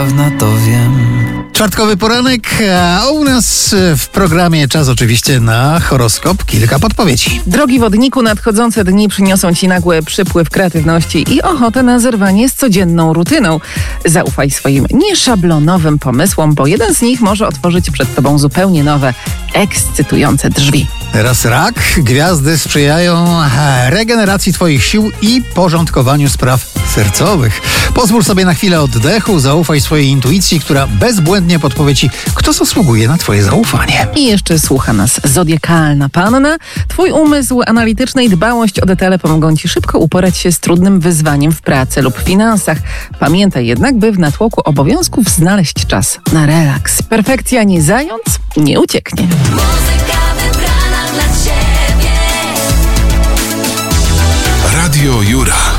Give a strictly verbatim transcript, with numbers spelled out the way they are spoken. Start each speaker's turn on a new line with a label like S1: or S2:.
S1: Na to wiem.
S2: Czwartkowy poranek, a u nas w programie czas oczywiście na horoskop. Kilka podpowiedzi.
S3: Drogi wodniku, nadchodzące dni przyniosą ci nagły przypływ kreatywności i ochotę na zerwanie z codzienną rutyną. Zaufaj swoim nieszablonowym pomysłom, bo jeden z nich może otworzyć przed tobą zupełnie nowe, ekscytujące drzwi.
S2: Teraz rak. Gwiazdy sprzyjają regeneracji twoich sił i porządkowaniu spraw sercowych. Pozwól sobie na chwilę oddechu, zaufaj swojej intuicji, która bezbłędnie podpowie ci, kto zasługuje na twoje zaufanie.
S3: I jeszcze słucha nas zodiakalna panna. Twój umysł analityczny i dbałość o detale pomogą ci szybko uporać się z trudnym wyzwaniem w pracy lub finansach. Pamiętaj jednak, by w natłoku obowiązków znaleźć czas na relaks. Perfekcja nie zając, nie ucieknie.
S4: Radio Jura.